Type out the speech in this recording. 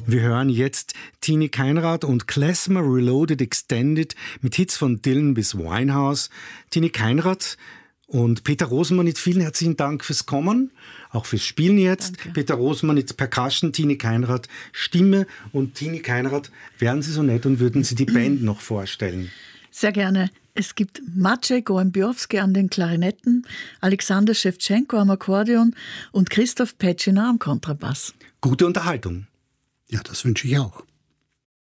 Wir hören jetzt Tini Keinrad und Klezmer Reloaded Extended mit Hits von Dylan bis Winehouse. Tini Keinrad und Peter Rosenmann, vielen herzlichen Dank fürs Kommen, auch fürs Spielen jetzt. Danke. Peter Rosenmann Percussion, Tini Keinrad Stimme. Und Tini Keinrad, wären Sie so nett und würden Sie die Band noch vorstellen? Sehr gerne. Es gibt Maciej Gołębiowski an den Klarinetten, Alexander Schewtschenko am Akkordeon und Christoph Petschiner am Kontrabass. Gute Unterhaltung. Ja, das wünsche ich auch.